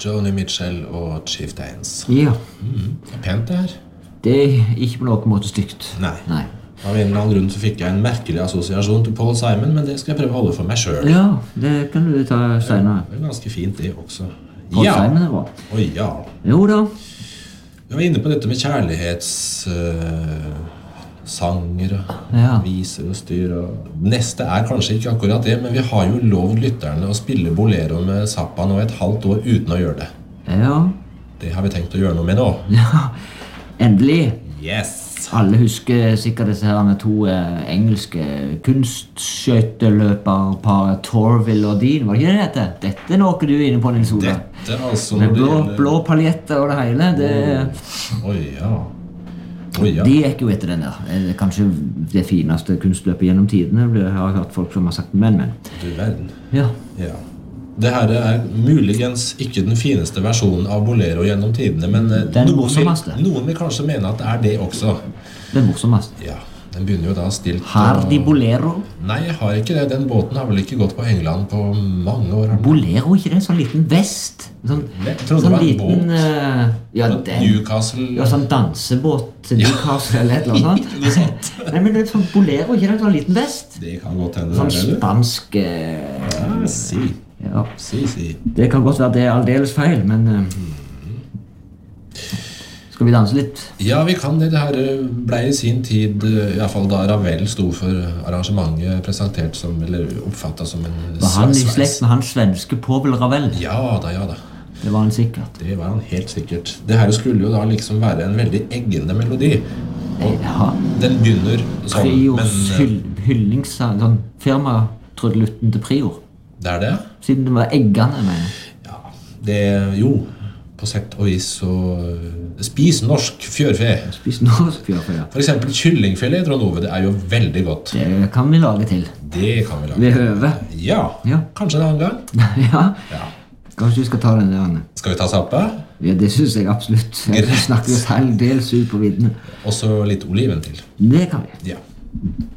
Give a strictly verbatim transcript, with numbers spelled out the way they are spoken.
Joni Mitchell og Chieftains. Ja. Mm, det er pent det her. Det er ikke på noen måte stygt. Nei. Nei. Av en eller annen grunn så fikk jeg en merkelig assosiasjon til Paul Simon, men det skal jeg prøve å holde for meg selv. Ja, det kan du ta senere. Det er ganske fint det også. Paul ja. Simon er bra. Oi, ja. Jo da. Vi var inne på dette med kjærlighets... Uh, sanger og ja. viser og styr og... Neste er kanskje ikke akkurat det, men vi har jo lovd lytterne å spille bolero med Zappa nå et halvt år uten å gjøre det. Ja. Det har vi tenkt å gjøre noe med nå. Ja, endelig. Yes! Alle husker sikkert disse her med to eh, engelske kunstskøyteløperpar, Torville og Dean, var det ikke det dette? Dette er noe du er inne på, Nils Ola. Dette altså... Med blå, gjelder... blå paljetter og det hele, det... Oi, ja. Oi, ja. De gikk jo etter den der. Det er kanskje det fineste kunstløpet gjennom tidene. Jeg har hørt folk som har sagt men, men. Du verden. Ja. Ja. Det her er muligens ikke den fineste versjonen av bolero gjennom tidene, men den noen vil, noen vil kanskje mene at det er det også. Den morsomste. Ja, den begynner jo da stilt... Har de bolero? Nei, jeg har ikke det. Den båten har vel ikke gått på England på mange år. Bolero, ikke det? En sånn liten vest? Sånn, jeg trodde sånn det var en liten, båt. Uh, ja, den, Newcastle... Ja, sånn dansebåt til Newcastle eller et eller annet. Noe sånt. Nei, men det er sånn bolero, ikke det? En sånn liten vest? Det kan godt hende. Sånn spansk... Uh, ja, si. Ja. Si, si. Det kan godt være det er aldeles feil, men... Uh, Skal vi danse litt? Ja, vi kan det. Det her ble i sin tid, i hvert fall da Ravel sto for arrangementet, presentert som, eller oppfattet som en... Var han i slekt med han svenske Povel Ravel? Ja da, ja da. Det var han sikkert. Det var han helt sikkert. Det her skulle jo da liksom være en veldig eggende melodi. Og ja. Den begynner sånn, Priors men... hyll, hyllingssang, sånn firma-trudelutten til Prior. Det er det? Siden det var eggende, mener jeg. Ja, det... Jo... På sett og vis så spis norsk fjørfe. Spis norsk fjørfe, ja. For eksempel kyllingfilet, Trond Ove, det er jo veldig godt. Det kan vi lage til. Det kan vi lage. Ved høve. Ja, ja. Kanskje en annen gang. ja. ja. Kanskje vi skal ta den der. Skal vi ta Zappa? Ja, det synes jeg absolutt. Jeg snakker oss helt dels ut på viddene. Og så litt oliven til. Det kan vi. Ja.